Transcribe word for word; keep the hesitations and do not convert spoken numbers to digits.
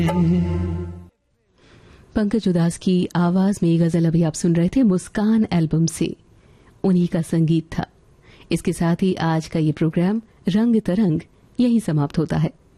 पंकज उदास की आवाज में गजल अभी आप सुन रहे थे मुस्कान एल्बम से, उन्हीं का संगीत था। इसके साथ ही आज का ये प्रोग्राम रंग तरंग यही समाप्त होता है।